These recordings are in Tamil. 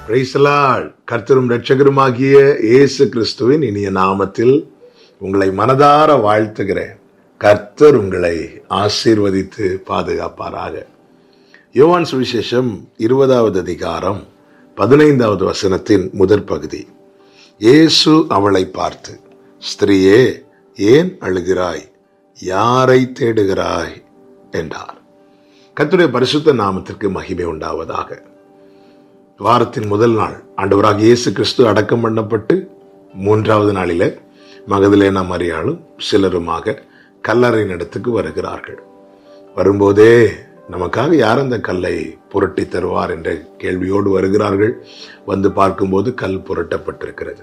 Praise the Lord. கர்த்தரும் இரட்சகருமாகிய இயேசு கிறிஸ்துவின் இனிய நாமத்தில் உங்களை மனதார வாழ்த்துகிறேன். கர்த்தர் உங்களை ஆசீர்வதித்து பாதுகாப்பாராக. யோவான் சுவிசேஷம் 20வது அதிகாரம் 15வது வசனத்தின் முதற் பகுதி. இயேசு அவளை பார்த்து, ஸ்திரீயே, ஏன் அழுகிறாய்? யாரை தேடுகிறாய் என்றார். கர்த்தருடைய பரிசுத்த நாமத்திற்கு மகிமை உண்டாவதாக. வாரத்தின் முதல் நாள் ஆண்டவராகிய இயேசு கிறிஸ்து அடக்கம் பண்ணப்பட்டு 3வது நாளிலே மகதலேனா மரியாளும் சிலருமாக கல்லறையின் இடத்துக்கு வருகிறார்கள். வரும்போதே நமக்காக யார் அந்த கல்லை புரட்டி தருவார் என்ற கேள்வியோடு வருகிறார்கள். வந்து பார்க்கும்போது கல் புரட்டப்பட்டிருக்கிறது.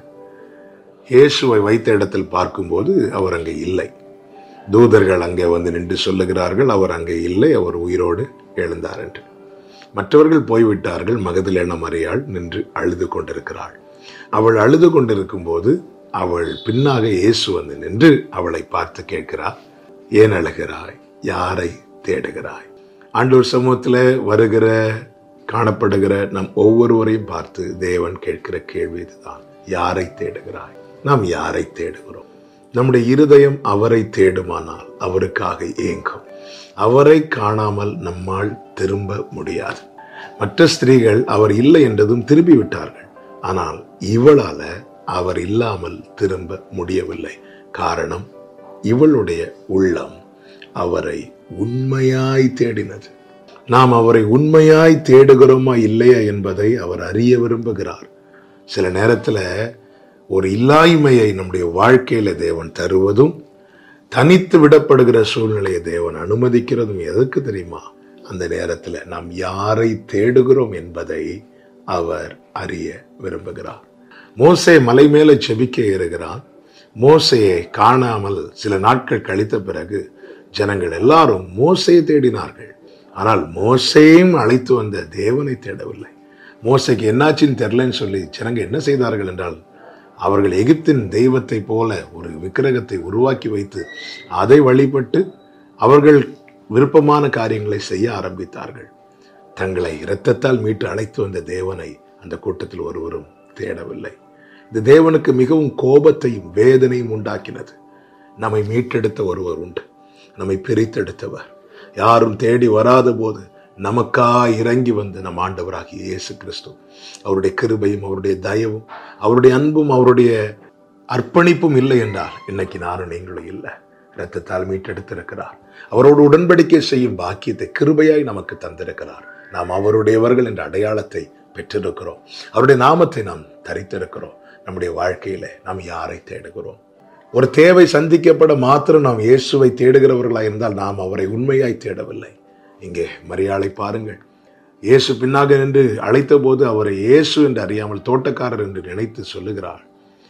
இயேசுவை வைத்த இடத்தில் பார்க்கும்போது அவர் அங்கே இல்லை. தூதர்கள் அங்கே வந்து நின்று சொல்லுகிறார்கள், அவர் அங்கே இல்லை, அவர் உயிரோடு எழுந்தார் என்று. மற்றவர்கள் போய்விட்டார்கள். மகதலேனா மரியாள் நின்று அழுது கொண்டிருக்கிறாள். அவள் அழுது கொண்டிருக்கும் போது அவள் பின்னாக இயேசு வந்து நின்று அவளை பார்த்து கேட்கிறார், ஏன் அழுகிறாய்? யாரை தேடுகிறாய்? ஆண்டவர் சமூகத்தில் வருகிற காணப்படுகிற நம் ஒவ்வொருவரையும் பார்த்து தேவன் கேட்கிற கேள்வி இதுதான், யாரை தேடுகிறாய்? நாம் யாரை தேடுகிறோம்? நம்முடைய இருதயம் அவரை தேடுமானால் அவருக்காக ஏங்கும். அவரை காணாமல் நம்மால் திரும்ப முடியாது. மற்ற ஸ்திரீகள் அவர் இல்லை என்றதும் திரும்பி விட்டார்கள். ஆனால் இவளால அவர் இல்லாமல் திரும்ப முடியவில்லை. காரணம், இவளுடைய உள்ளம் அவரை உண்மையாய் தேடினது. நாம் அவரை உண்மையாய் தேடுகிறோமா இல்லையா என்பதை அவர் அறிய விரும்புகிறார். சில நேரத்தில் ஒரு இல்லாய்மையை நம்முடைய வாழ்க்கையில தேவன் தருவதும், தனித்து விடப்படுகிற சூழ்நிலையை தேவன் அனுமதிக்கிறதும் எதற்கு தெரியுமா? அந்த நேரத்தில் நாம் யாரை தேடுகிறோம் என்பதை அவர் அறிய விரும்புகிறார். மோசே மலை மேலே செபிக்க ஏறுகிறான். மோசையை காணாமல் சில நாட்கள் கழித்த பிறகு ஜனங்கள் எல்லாரும் மோசையை தேடினார்கள். ஆனால் மோசையும் அழைத்து வந்த தேவனை தேடவில்லை. மோசைக்கு என்னாச்சின்னு தெரியலன்னு சொல்லி ஜனங்க என்ன செய்தார்கள் என்றால், அவர்கள் எகிப்தின் தெய்வத்தை போல ஒரு விக்கிரகத்தை உருவாக்கி வைத்து அதை வழிபட்டு அவர்கள் விருப்பமான காரியங்களை செய்ய ஆரம்பித்தார்கள். தங்களை இரத்தத்தால் மீட்டு அழைத்து வந்த தேவனை அந்த கூட்டத்தில் ஒருவரும் தேடவில்லை. இது தேவனுக்கு மிகவும் கோபத்தையும் வேதனையும் உண்டாக்கினது. நம்மை மீட்டெடுத்த ஒருவர் உண்டு, நம்மை பிரித்தெடுத்தவர். யாரும் தேடி வராத போது நமக்காய் இறங்கி வந்து நம் ஆண்டவராகிய இயேசு கிறிஸ்து, அவருடைய கிருபையும் அவருடைய தயவும் அவருடைய அன்பும் அவருடைய அர்ப்பணிப்பும் இல்லை என்றால் இன்னைக்கு நானும் நீங்களும் இல்லை. இரத்தத்தால் மீட்டெடுத்திருக்கிறார். அவரோடு உடன்படிக்கை செய்யும் பாக்கியத்தை கிருபையாய் நமக்கு தந்திருக்கிறார். நாம் அவருடையவர்கள் என்ற அடையாளத்தை பெற்றிருக்கிறோம். அவருடைய நாமத்தை நாம் தரித்திருக்கிறோம். நம்முடைய வாழ்க்கையில நாம் யாரை தேடுகிறோம்? ஒரு தேவை சந்திக்கப்பட மாத்திரம் நாம் இயேசுவை தேடுகிறவர்களாய் இருந்தால் நாம் அவரை உண்மையாய் தேடவில்லை. இங்கே மரியாளை பாருங்கள். இயேசு பின்னாக நின்று அழைத்த போது அவரை இயேசு என்று அறியாமல் தோட்டக்காரர் என்று நினைத்து சொல்லுகிறாள்.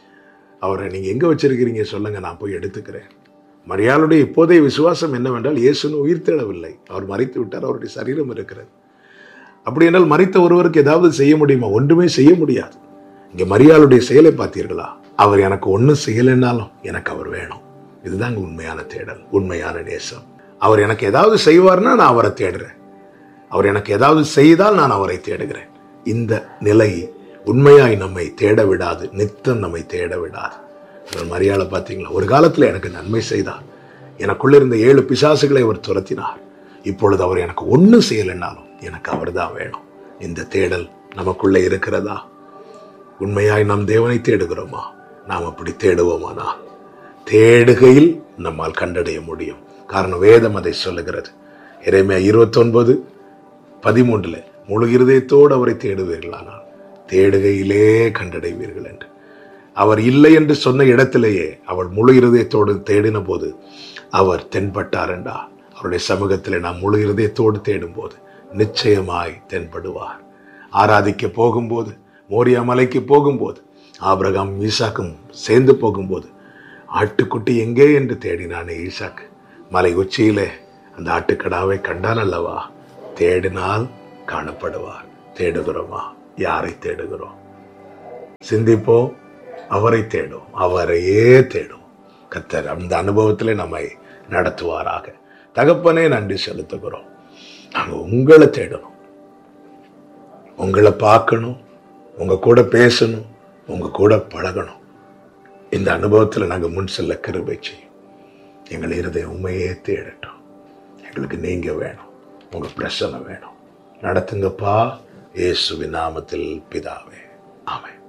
அவரை நீங்க எங்க வச்சிருக்கிறீங்க சொல்லுங்க, நான் போய் எடுத்துக்கிறேன். மரியாளுடைய இப்போதைய விசுவாசம் என்னவென்றால், இயேசுன்னு உயிர் தேடவில்லை, அவர் மரித்து விட்டார், அவருடைய சரீரம் இருக்கிறது. அப்படி என்றால் மரித்த ஒருவருக்கு ஏதாவது செய்ய முடியுமா? ஒன்றுமே செய்ய முடியாது. இங்க மரியாளுடைய செயலை பார்த்தீர்களா? அவர் எனக்கு ஒன்றும் செய்யலைன்னாலும் எனக்கு அவர் வேணும். இதுதாங்க உண்மையான தேடல், உண்மையான நேசம். அவர் எனக்கு ஏதாவது செய்வார்னா நான் அவரை தேடுறேன். அவர் எனக்கு ஏதாவது செய்தால் நான் அவரை தேடுகிறேன். இந்த நிலை உண்மையாய் நம்மை தேட விடாது, நித்தம் நம்மை தேட விடாது. மரியாதை பார்த்தீங்களா? ஒரு காலத்தில் எனக்கு நன்மை செய்தார். எனக்குள்ள இருந்த 7 பிசாசுகளை அவர் துரத்தினார். இப்பொழுது அவர் எனக்கு ஒன்றும் செய்யலைன்னாலும் எனக்கு அவர் தான் வேணும். இந்த தேடல் நமக்குள்ள இருக்கிறதா? உண்மையாய் நாம் தேவனை தேடுகிறோமா? நாம் அப்படி தேடுவோமானா தேடுகையில் நம்மால் கண்டடைய முடியும். காரணம், வேதம் அதை சொல்லுகிறது. எரேமியா 29:13 முழு இருதயத்தோடு அவரை தேடுவீர்களானால் தேடுகையிலே கண்டடைவீர்கள் என்று. அவர் இல்லை என்று சொன்ன இடத்திலேயே அவள் முழு இருதயத்தோடு தேடின போது அவர் தென்பட்டார் என்றார். அவருடைய சமூகத்தில் நாம் முழு இருதயத்தோடு தேடும் போது நிச்சயமாய் தென்படுவார். ஆராதிக்க போகும்போது, மோரியா மலைக்கு போகும்போது, ஆபிரகாம் ஈசாக்கும் சேர்ந்து போகும்போது, ஆட்டுக்குட்டி எங்கே என்று தேடினானே ஈசாக்கு, மலை உச்சியிலே அந்த ஆட்டுக்கடாவை கண்டான் அல்லவா? தேடினால் காணப்படுவார். தேடுகிறோமா? யாரை தேடுகிறோம்? சிந்திப்போம், அவரை தேடும், அவரையே தேடும். கர்த்தர் அந்த அனுபவத்திலே நம்மை நடத்துவாராக. தகப்பனே, நன்றி செலுத்துகிறோம். நாங்கள் உங்களை தேடணும், உங்களை பார்க்கணும், உங்க கூட பேசணும், உங்க கூட பழகணும். இந்த அனுபவத்தில் நாங்கள் முன் செல்ல கிருபை செய்யும். எங்கள் இருதயம் உண்மையே தேடட்டும். எங்களுக்கு நீங்க வேணும், உங்க பிரசன்னம் வேணும். நடத்துங்கப்பா, இயேசுவின் நாமத்தில் பிதாவே, ஆமென்.